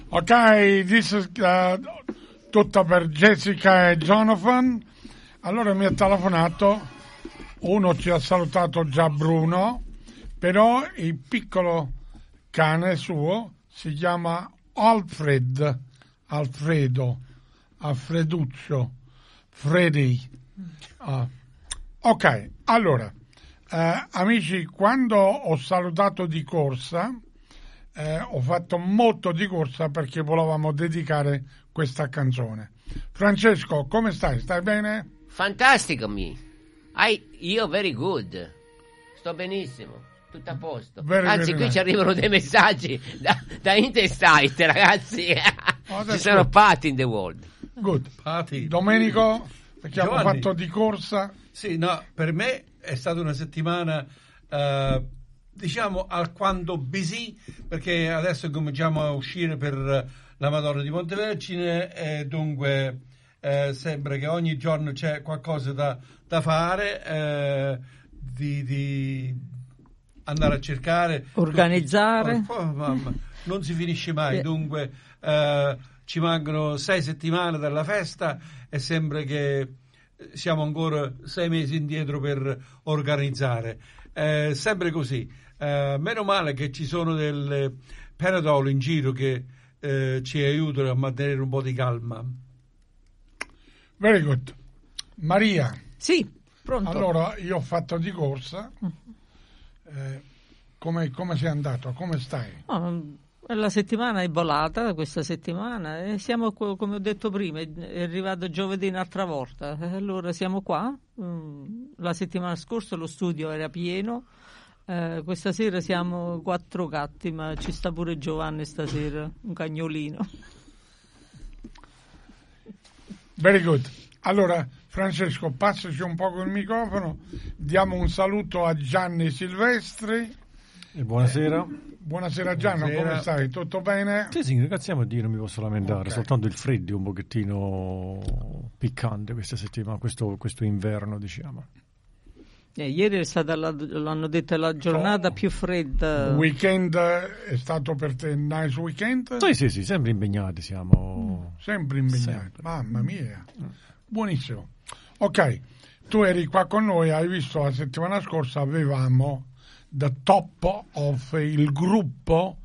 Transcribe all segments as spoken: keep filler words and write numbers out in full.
Ok, this is, uh, tutto per Jessica e Jonathan. Allora mi ha telefonato, uno ci ha salutato già Bruno, però il piccolo cane suo si chiama Alfred, Alfredo, Alfreduccio, Freddy. Uh, ok, allora, eh, amici, quando ho salutato di corsa, eh, ho fatto molto di corsa perché volevamo dedicare questa canzone. Francesco, come stai? Stai bene? Fantastico, mi. I, io very good. Sto benissimo. Tutto a posto. Very, Anzi, very qui nice. ci arrivano dei messaggi da, da Interstate, ragazzi. Oh, Ci sono good. party in the world. Good. Party. Domenico, perché abbiamo Giovanni. fatto di corsa. Sì, no, per me è stata una settimana, eh, diciamo, alquanto busy, perché adesso cominciamo a uscire per la Madonna di Montevergine e dunque eh, sembra che ogni giorno c'è qualcosa da, da fare, eh, di, di andare a cercare. Organizzare. Oh, oh, mamma, non si finisce mai, Eh. dunque eh, ci mancano sei settimane dalla festa e sembra che siamo ancora sei mesi indietro per organizzare. Eh, sempre così. Eh, meno male che ci sono delle Panadol in giro che eh, ci aiutano a mantenere un po' di calma. Very good. Maria, Sì, pronto. allora io ho fatto di corsa. Eh, come, come sei andato? Come stai? No, la settimana è volata questa settimana e siamo, qua, come ho detto prima, è arrivato giovedì un'altra volta. E allora siamo qua. Mm, La settimana scorsa lo studio era pieno. Eh, questa sera siamo quattro gatti, ma ci sta pure Giovanni stasera, un cagnolino. Very good. Allora, Francesco, passaci un po' il microfono. Diamo un saluto a Gianni Silvestri. E buonasera. Buonasera Gianni, Buonasera. come stai? Tutto bene? Sì, sì, ringraziamo Dio, non mi posso lamentare, Ok. soltanto il freddo è un pochettino piccante questa settimana, questo, questo inverno, diciamo. Eh, ieri è stata, la, l'hanno detto, la giornata Oh. più fredda. Il weekend è stato per te un nice weekend? Sì, sì, sì, sempre impegnati siamo. Sempre impegnato. Sempre. Mamma mia. Buonissimo. Ok, tu eri qua con noi, hai visto la settimana scorsa avevamo the top of il gruppo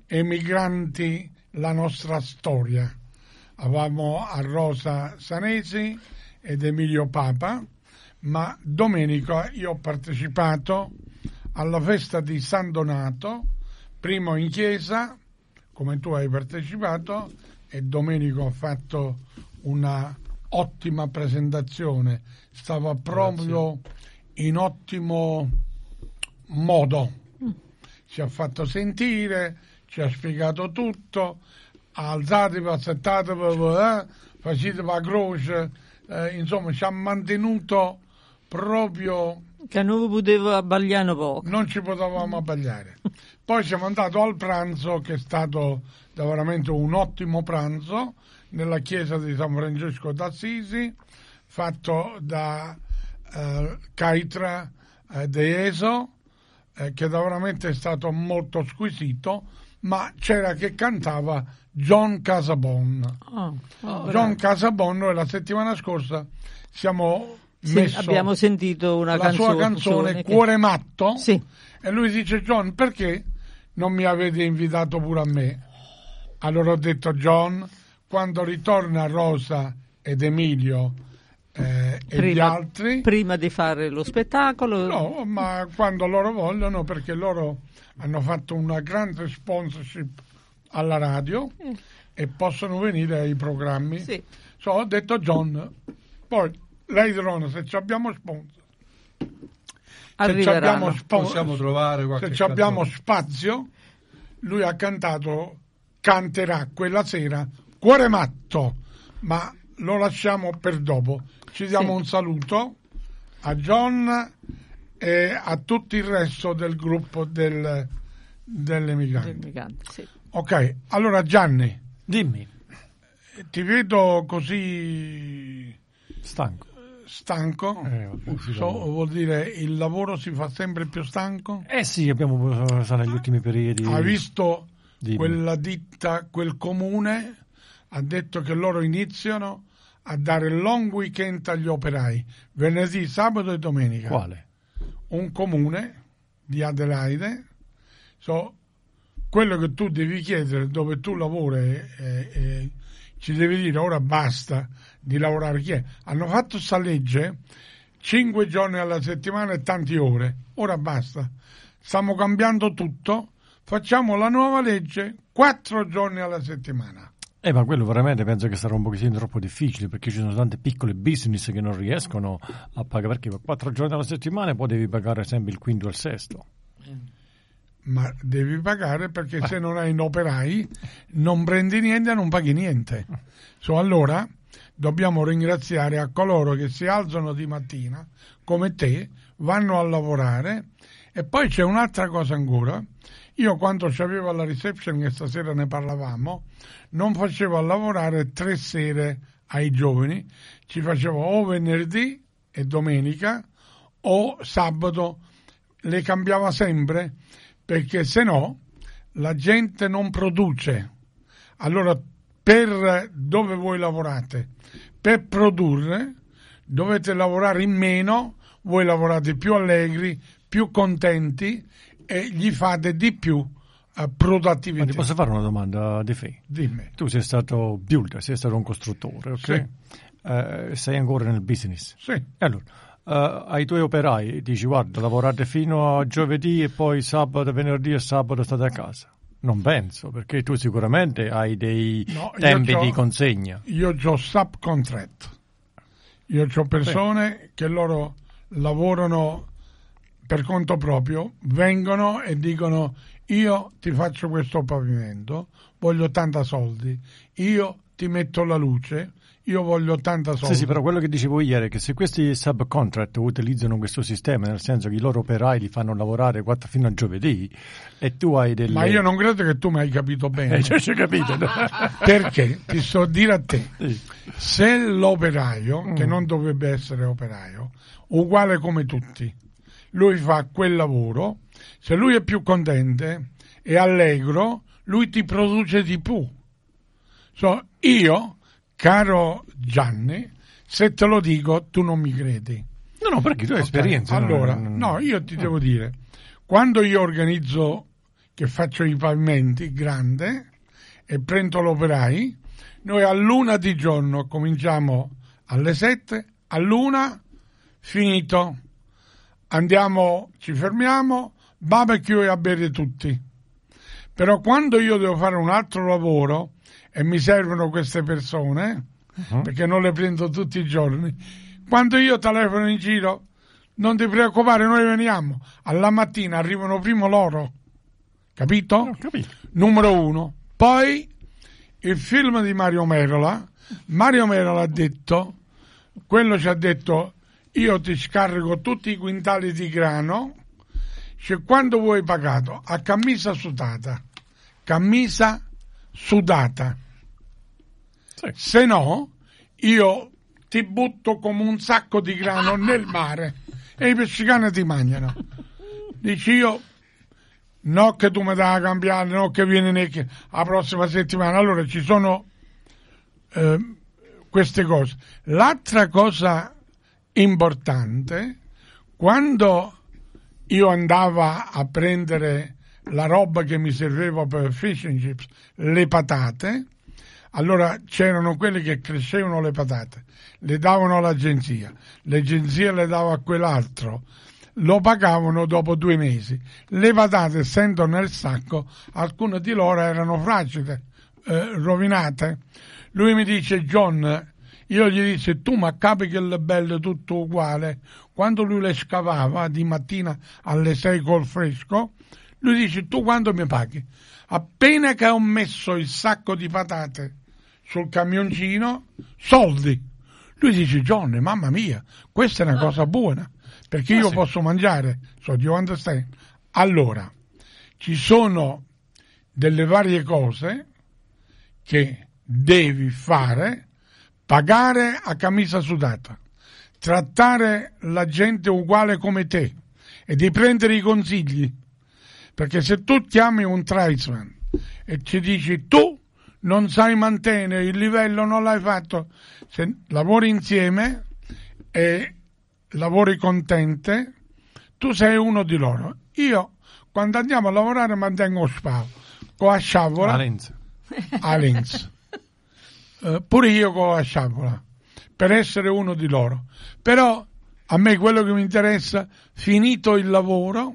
Emigranti la nostra storia. Avevamo a Rosa Sanesi ed Emilio Papa, ma domenica io ho partecipato alla festa di San Donato, primo in chiesa, come tu hai partecipato, e domenica ho fatto una ottima presentazione, stava proprio in ottimo modo, ci ha fatto sentire, ci ha spiegato tutto, alzatevi, assettatevi, eh, facetevi la croce, eh, insomma ci ha mantenuto proprio, Che non poteva abbagliare poco. non ci potevamo abbagliare. Poi siamo andati al pranzo, che è stato veramente un ottimo pranzo nella chiesa di San Francesco d'Assisi, fatto da eh, Caitra eh, de Eso, eh, che veramente è stato molto squisito, ma c'era che cantava John Casabon. Oh, oh, John Casabon, e la settimana scorsa siamo sì, messo abbiamo sentito una la canzone, sua canzone che- Cuore Matto, Sì. e lui dice: John, perché non mi avete invitato pure a me? Allora ho detto: John, quando ritorna Rosa ed Emilio eh, e gli Prima, altri, prima di fare lo spettacolo, no, ma quando loro vogliono, perché loro hanno fatto una grande sponsorship alla radio Eh. e possono venire ai programmi. sì. So, ho detto John, poi later on, se ci abbiamo sponsor, se ci arriveranno. abbiamo, spon- Possiamo trovare qualche se ci abbiamo canzone. spazio, lui ha cantato, canterà quella sera Cuore Matto, ma lo lasciamo per dopo. Ci diamo Sì. un saluto a John e a tutto il resto del gruppo del, dell'emigrante. Del Migante, sì. Ok, allora Gianni, Dimmi, ti vedo così stanco. stanco. Eh, vabbè, si So, lavora. vuol dire il lavoro si fa sempre più stanco? Eh sì, abbiamo eh, sa, negli ultimi periodi. Hai visto Dimmi. quella ditta, quel comune ha detto che loro iniziano a dare il long weekend agli operai, venerdì, sabato e domenica. Quale? Un comune di Adelaide, so, quello che tu devi chiedere dove tu lavori, eh, eh, ci devi dire ora basta di lavorare. Chi è? Hanno fatto sta legge cinque giorni alla settimana e tanti ore, ora basta, stiamo cambiando tutto, facciamo la nuova legge quattro giorni alla settimana. Eh, ma quello veramente penso che sarà un pochettino troppo difficile, perché ci sono tante piccole business che non riescono a pagare, perché per quattro giorni alla settimana poi devi pagare sempre il quinto e il sesto. Ma devi pagare, perché se non hai in operai non prendi niente e non paghi niente. So, allora dobbiamo ringraziare a coloro che si alzano di mattina come te, vanno a lavorare. E poi c'è un'altra cosa ancora. Io quando c'avevo alla reception, che stasera ne parlavamo, non facevo a lavorare tre sere ai giovani, ci facevo o venerdì e domenica o sabato, le cambiava sempre, perché se no la gente non produce. Allora, per dove voi lavorate, per produrre dovete lavorare in meno, voi lavorate più allegri, più contenti e gli fate di più uh, produttività. Ma ti posso fare una domanda, De Fei? Dimmi. Tu sei stato builder, sei stato un costruttore, ok? Sì. Uh, sei ancora nel business. Sì. Allora, uh, ai tuoi operai dici, guarda, lavorate fino a giovedì e poi sabato, venerdì e sabato state a casa. Non penso, perché tu sicuramente hai dei no, tempi c'ho, di consegna. Io ho subcontract. Io ho persone sì. che loro lavorano per conto proprio, vengono e dicono: io ti faccio questo pavimento, voglio ottanta soldi, io ti metto la luce, io voglio ottanta soldi. Sì, sì, però quello che dicevo ieri è che se questi subcontract utilizzano questo sistema, nel senso che i loro operai li fanno lavorare quattro fino a giovedì e tu hai delle... Ma io non credo che tu mi hai capito bene. Eh, ci ho capito. Perché, ti sto a dire a te, Sì. se l'operaio, Mm. che non dovrebbe essere operaio, uguale come tutti, lui fa quel lavoro, se lui è più contente e allegro, lui ti produce di più. So, io, caro Gianni, se te lo dico tu non mi credi. No, no, perché tu hai Ok, esperienza. Allora, no, no, no, io ti devo dire, quando io organizzo, che faccio i pavimenti grande e prendo l'operai, noi all'una di giorno cominciamo alle sette, all'una finito, andiamo, ci fermiamo, barbecue e a bere tutti. Però quando io devo fare un altro lavoro e mi servono queste persone, uh-huh. perché non le prendo tutti i giorni, quando io telefono in giro, non ti preoccupare, noi veniamo. Alla mattina arrivano prima loro, capito? Ho capito. Numero uno. Poi il film di Mario Merola, Mario Merola ha detto, quello ci ha detto: io ti scarico tutti i quintali di grano, cioè quando vuoi pagato, a camisa sudata, camisa sudata. Sì. Se no, io ti butto come un sacco di grano nel mare e i pescicani ti mangiano. Dici io, no che tu mi dai a cambiare, no che vieni neanche la prossima settimana. Allora ci sono eh, queste cose. L'altra cosa importante, quando io andavo a prendere la roba che mi serviva per fish and chips, le patate, allora c'erano quelli che crescevano le patate, le davano all'agenzia, l'agenzia le dava a quell'altro, lo pagavano dopo due mesi. Le patate, essendo nel sacco, alcune di loro erano fragili, eh, rovinate. Lui mi dice: John, io gli dissi: tu ma capi che le belle tutto uguale? Quando lui le scavava di mattina alle sei col fresco, lui dice: tu quando mi paghi? Appena che ho messo il sacco di patate sul camioncino, soldi. Lui dice: John, mamma mia, questa è una cosa buona, perché io ah, sì. posso mangiare. So, do you understand? Allora, ci sono delle varie cose che devi fare: pagare a camisa sudata, trattare la gente uguale come te e di prendere i consigli, perché se tu chiami un tradesman e ci dici tu non sai mantenere il livello, non l'hai fatto, se lavori insieme e lavori contente, tu sei uno di loro. Io quando andiamo a lavorare mantengo spavo con la sciabola Alenz. Alenz. Uh, pure io con la sciabola per essere uno di loro. Però a me quello che mi interessa, finito il lavoro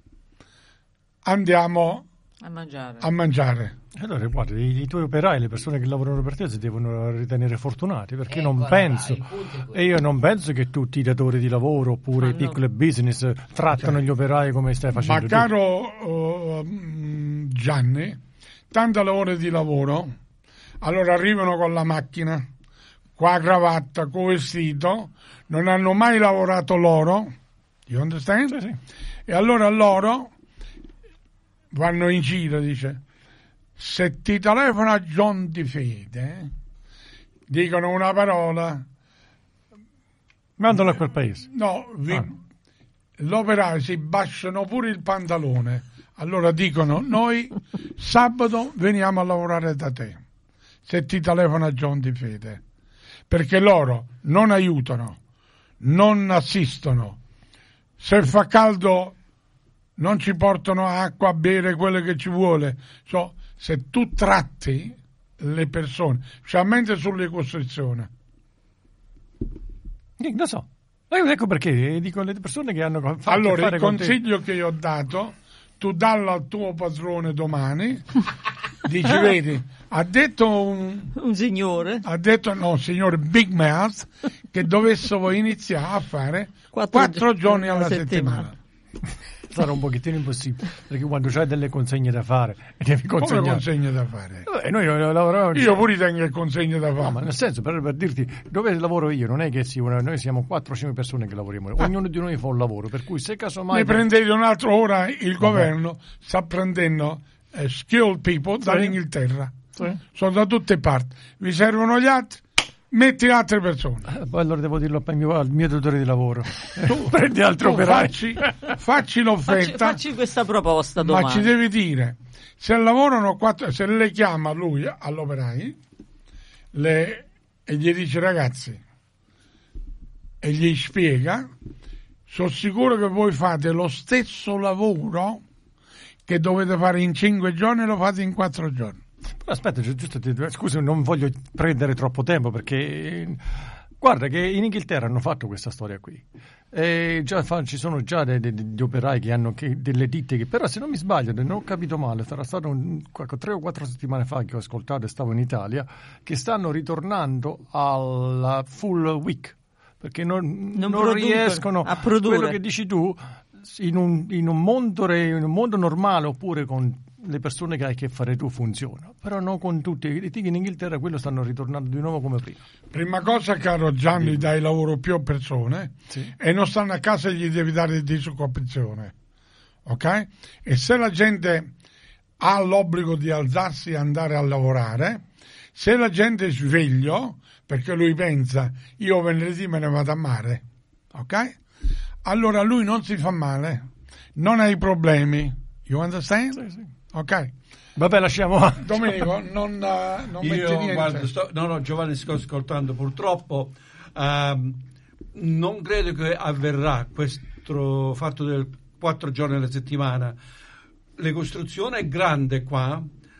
andiamo a mangiare. a mangiare. Allora, guarda, i, i tuoi operai, le persone che lavorano per te si devono ritenere fortunati, perché Ecco, non penso, il punto è questo. e io non penso che tutti i datori di lavoro oppure i Fanno- piccoli business trattano gli operai come stai facendo Ma tu. caro uh, mm, Gianni, tante ore di lavoro, allora arrivano con la macchina, con la cravatta, con il vestito, non hanno mai lavorato loro, you understand? Sì, sì. E allora loro vanno in giro, dice, se ti telefona John Di Fede, dicono una parola, Mandalo a quel paese. no, vi, Ah. l'operaio si basciano pure il pantalone, allora dicono noi sabato veniamo a lavorare da te, se ti telefona John Di Fede, perché loro non aiutano, non assistono, se fa caldo non ci portano acqua a bere quello che ci vuole. So, se tu tratti le persone, specialmente sulle costruzioni, Sì, lo so. Eh, Ecco perché dico le persone che hanno fatto a che allora fare il con te. consiglio che io ho dato, tu dallo al tuo padrone domani, dici vedi, ha detto un, Un signore. ha detto no, signore Big Mouth, che dovessero iniziare a fare Quattro quattro gi- giorni alla alla settimana. settimana. Sarà un pochettino impossibile, perché quando c'hai delle consegne da fare e devi Come consegnare. consegne da fare? Eh, noi lavoriamo. Io pure tengo le consegne da No, ma fare. nel senso, per, per dirti, dove lavoro io, non è che si, una- noi siamo quattro o cinque persone che lavoriamo, ognuno di noi fa un lavoro, per cui se casomai... Ne prendete un altro, ora il governo sta prendendo eh, skilled people dall'Inghilterra, Sì. sono da tutte parti, vi servono gli altri, metti altre persone. Eh, Poi allora devo dirlo al mio, al mio datore di lavoro. Tu prendi altri Tu operai. facci, facci Facci, l'offerta, facci questa proposta ma domani. ci devi dire, se lavorano quattro, se le chiama lui all'operai le, e gli dice ragazzi, e gli spiega, sono sicuro che voi fate lo stesso lavoro che dovete fare in cinque giorni, lo fate in quattro giorni. Però aspetta, gi- giusto, ti- scusa, non voglio prendere troppo tempo perché eh, guarda che in Inghilterra hanno fatto questa storia qui. E già fa- ci sono già de- de- degli operai che hanno che- delle ditte che, però se non mi sbaglio, non ho capito male, sarà stato un, qualche- tre o quattro settimane fa che ho ascoltato e stavo in Italia, che stanno ritornando alla full week perché non, Non non producono- riescono a produrre. quello che dici tu in un, in un mondo re- in un mondo normale oppure con le persone che hai a che fare tu funziona, però non con tutti. I tigri in Inghilterra quello stanno ritornando di nuovo come prima. Prima cosa, caro Gianni, dai lavoro più persone Sì. e non stanno a casa e gli devi dare disoccupazione, ok? E se la gente ha l'obbligo di alzarsi e andare a lavorare, se la gente è sveglio, perché lui pensa io venerdì me ne vado a mare, ok? Allora lui non si fa male, non ha i problemi, you understand? Sì, sì. Ok? Vabbè, lasciamo. Domenico, non, eh, non metti Io, niente. guarda, sto, no, no, Giovanni, sto ascoltando, purtroppo ehm, non credo che avverrà questo fatto del quattro giorni alla settimana. Le costruzioni è grande qua,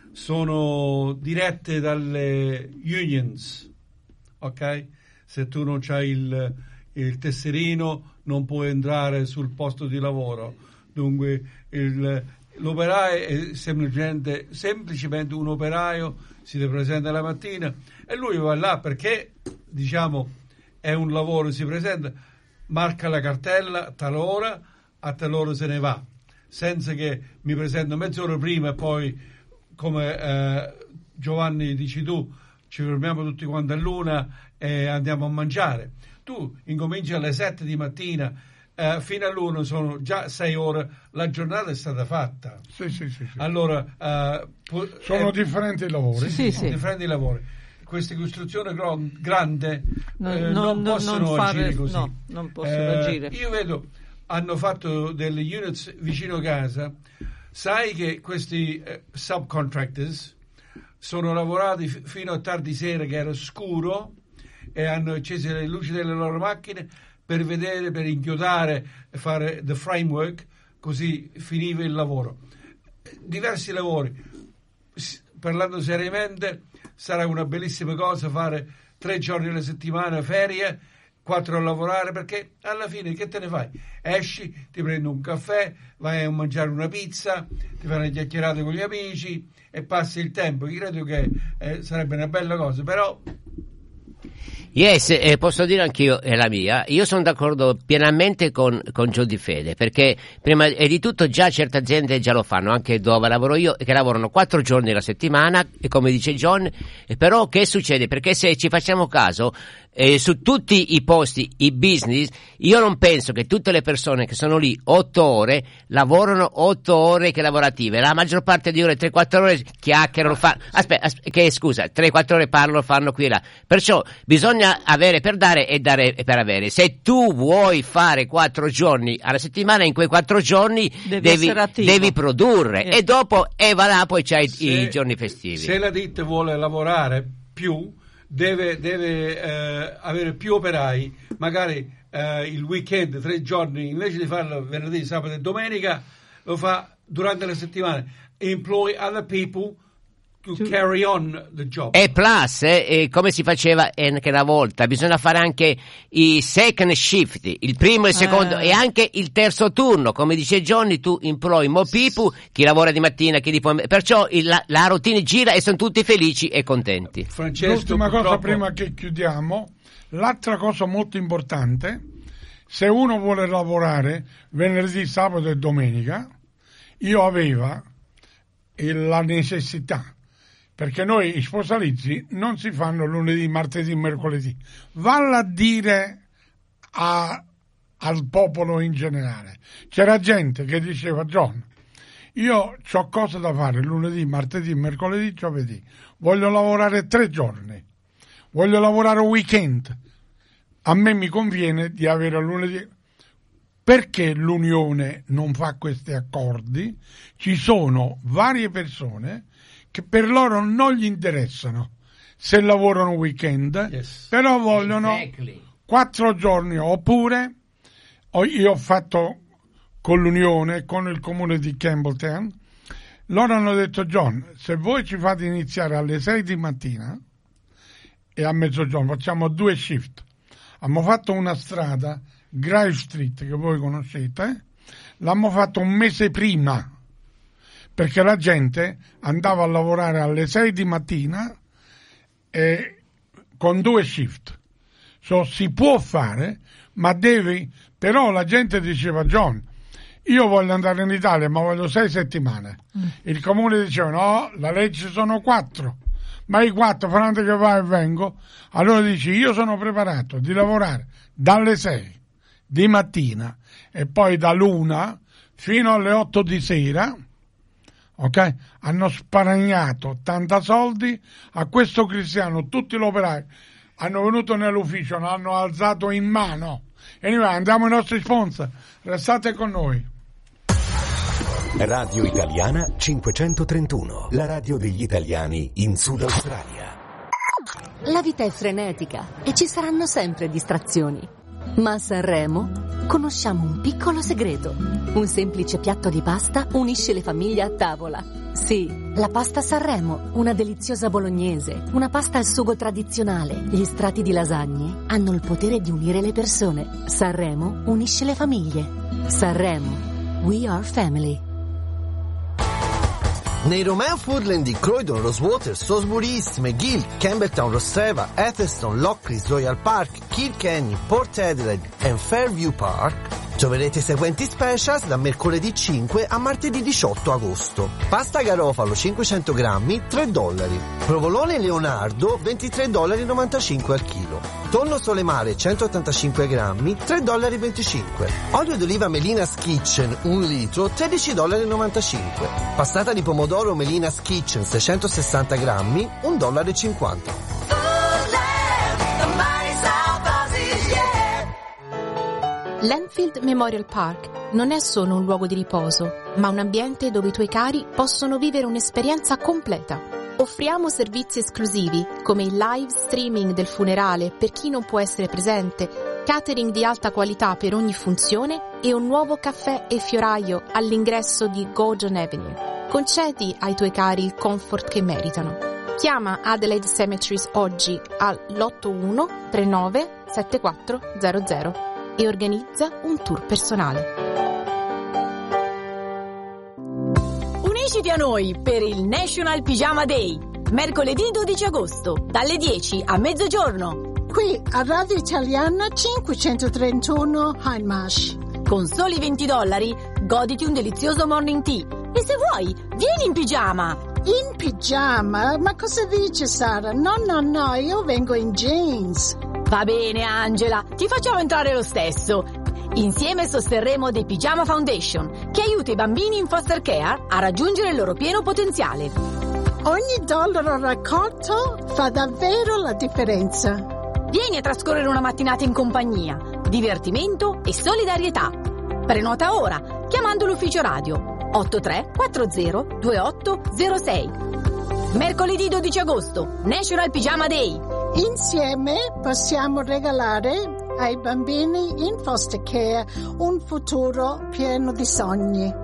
sono dirette dalle unions, ok? Se tu non c'hai il, il tesserino non puoi entrare sul posto di lavoro, dunque il, l'operaio è semplicemente, semplicemente un operaio, si presenta la mattina e lui va là perché, diciamo, è un lavoro, si presenta, marca la cartella, talora, a talora se ne va, senza che mi presento mezz'ora prima e poi, come eh, Giovanni dici tu, ci fermiamo tutti quanti a l'una e andiamo a mangiare. Tu incominci alle sette di mattina, eh, fino all'una sono già sei ore, la giornata è stata fatta. Sì, sì, sì, sì. Allora, eh, pu- Sono eh, differenti i lavori. Sì, sono sì. differenti lavori. Queste costruzioni gro- grandi No, eh, no, non no, possono non fare- agire così. no, non possono Eh, agire. Io vedo, hanno fatto delle units vicino a casa, sai che questi eh, subcontractors sono lavorati f- fino a tardi sera, che era scuro, e hanno acceso le luci delle loro macchine per vedere, per inchiodare, fare the framework, così finiva il lavoro. Diversi lavori. S- parlando seriamente, sarà una bellissima cosa fare tre giorni alla settimana ferie, quattro a lavorare, perché alla fine che te ne fai? Esci, ti prendi un caffè, vai a mangiare una pizza, ti fai una chiacchierata con gli amici e passi il tempo. Io credo che eh, sarebbe una bella cosa, però... Yes, eh, posso dire anch'io è la mia. Io sono d'accordo pienamente con, con Gio Di Fede, perché prima e di tutto già certe aziende già lo fanno, anche dove lavoro io, che lavorano quattro giorni alla settimana, e come dice John, eh, però che succede? Perché se ci facciamo caso, eh, su tutti i posti, i business, io non penso che tutte le persone che sono lì otto ore lavorano otto ore che lavorative. La maggior parte di ore, tre quattro ore chiacchierano, fanno, aspetta, aspetta, che scusa, tre quattro ore parlano, fanno qui e là. Perciò bisogna avere per dare e dare per avere. Se tu vuoi fare quattro giorni alla settimana, in quei quattro giorni devi, devi, devi produrre, eh. e dopo e va là, poi c'hai se, i giorni festivi. Se la ditta vuole lavorare più, deve, deve eh, avere più operai, magari eh, il weekend, tre giorni, invece di farlo venerdì, sabato e domenica, lo fa durante la settimana. Employ other people to carry on the job. E plus, eh, come si faceva anche una volta, bisogna fare anche i second shift, il primo e il secondo, eh. e anche il terzo turno. Come dice Johnny, tu employ more people, chi lavora di mattina, chi di pomeriggio, perciò il, la, la routine gira e sono tutti felici e contenti. Francesco, l'ultima purtroppo... cosa prima che chiudiamo, l'altra cosa molto importante, se uno vuole lavorare venerdì, sabato e domenica, io aveva la necessità, perché noi i sposalizi non si fanno lunedì, martedì, mercoledì. Valla a dire a, al popolo in generale. C'era gente che diceva: John, io ho cose da fare lunedì, martedì, mercoledì, giovedì. Voglio lavorare tre giorni. Voglio lavorare un weekend. A me mi conviene di avere lunedì. Perché l'Unione non fa questi accordi? Ci sono varie persone che per loro non gli interessano se lavorano un weekend, yes. però vogliono exactly. quattro giorni, oppure io ho fatto con l'Unione, con il comune di Campbelltown, loro hanno detto: John, se voi ci fate iniziare alle sei di mattina e a mezzogiorno, facciamo due shift. Abbiamo fatto una strada, Grave Street, che voi conoscete, l'abbiamo fatto un mese prima, perché la gente andava a lavorare alle sei di mattina e con due shift. So, si può fare, ma devi... Però la gente diceva: John, io voglio andare in Italia, ma voglio sei settimane. Mm. Il comune diceva: no, la legge sono quattro. Ma i quattro, Franco che va e vengo. Allora dici: io sono preparato di lavorare dalle sei di mattina e poi dall'una fino alle otto di sera. Ok? Hanno sparagnato tanta soldi a questo cristiano, tutti gli operai hanno venuto nell'ufficio, l'hanno alzato in mano. E noi andiamo ai nostri sponsor, restate con noi. Radio Italiana cinquecentotrentuno, la radio degli italiani in Sud Australia. La vita è frenetica e ci saranno sempre distrazioni. Ma a Sanremo conosciamo un piccolo segreto. Un semplice piatto di pasta unisce le famiglie a tavola. Sì, la pasta Sanremo, una deliziosa bolognese, una pasta al sugo tradizionale. Gli strati di lasagne hanno il potere di unire le persone. Sanremo unisce le famiglie. Sanremo, we are family. Nei Roman Foodland di Croydon, Rosewater, Salisbury East, McGill, Campbelltown, Rosseva, Atherstone, Lockleys, Royal Park, Kilkenny, Port Adelaide e Fairview Park troverete i seguenti specials da mercoledì cinque a martedì diciotto agosto. Pasta garofalo cinquecento grammi, tre dollari. Provolone Leonardo, ventitré dollari e novantacinque al chilo. Tonno Solemare, centottantacinque grammi, tre dollari e venticinque. Olio d'oliva Melina's Kitchen, un litro, tredici dollari e novantacinque. Passata di pomodoro Melina's Kitchen, seicentosessanta grammi, un dollaro e cinquanta. L'Enfield Memorial Park non è solo un luogo di riposo, ma un ambiente dove i tuoi cari possono vivere un'esperienza completa. Offriamo servizi esclusivi come il live streaming del funerale per chi non può essere presente, catering di alta qualità per ogni funzione e un nuovo caffè e fioraio all'ingresso di Gordon Avenue. Concedi ai tuoi cari il comfort che meritano. Chiama Adelaide Cemeteries oggi all'otto uno tre nove sette quattro zero zero e organizza un tour personale. Unisciti a noi per il National Pyjama Day, mercoledì dodici agosto, dalle dieci a mezzogiorno. Qui a Radio Italiana cinquecentotrentuno Hindmarsh. Con soli venti dollari, goditi un delizioso morning tea. E se vuoi, vieni in pigiama. In pigiama? Ma cosa dice Sara? No, no, no, io vengo in jeans. Va bene, Angela, ti facciamo entrare lo stesso. Insieme sosterremo The Pyjama Foundation, che aiuta i bambini in foster care a raggiungere il loro pieno potenziale. Ogni dollaro raccolto fa davvero la differenza. Vieni a trascorrere una mattinata in compagnia, divertimento e solidarietà. Prenota ora, chiamando l'ufficio radio otto tre quattro zero due otto zero sei. Mercoledì dodici agosto, National Pyjama Day. Insieme possiamo regalare ai bambini in foster care un futuro pieno di sogni.